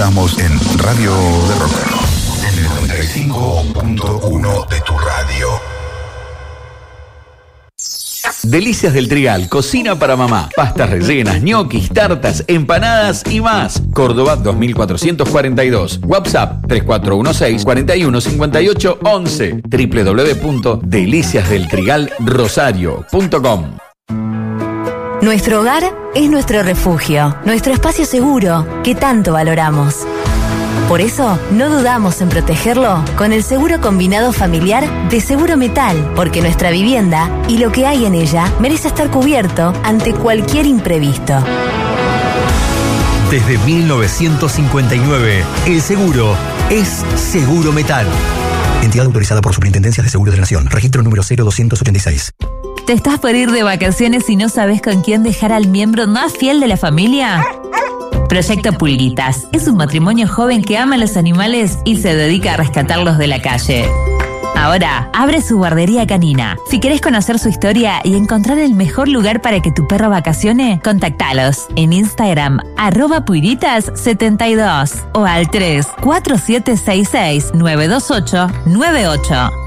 Estamos en Radio de Rocker, en el 95.1 de tu radio. Delicias del Trigal, cocina para mamá. Pastas rellenas, ñoquis, tartas, empanadas y más. Córdoba 2442. WhatsApp 3416 415811. www.deliciasdeltrigalrosario.com. Nuestro hogar es nuestro refugio, nuestro espacio seguro que tanto valoramos. Por eso, no dudamos en protegerlo con el seguro combinado familiar de Seguro Metal, porque nuestra vivienda y lo que hay en ella merece estar cubierto ante cualquier imprevisto. Desde 1959, el seguro es Seguro Metal. Entidad autorizada por Superintendencias de Seguros de la Nación. Registro número 0286. ¿Te estás por ir de vacaciones y no sabes con quién dejar al miembro más fiel de la familia? Proyecto Pulguitas es un matrimonio joven que ama a los animales y se dedica a rescatarlos de la calle. Ahora abre su guardería canina. Si querés conocer su historia y encontrar el mejor lugar para que tu perro vacacione, contactalos en Instagram @puiritas72 o al 34766 92898.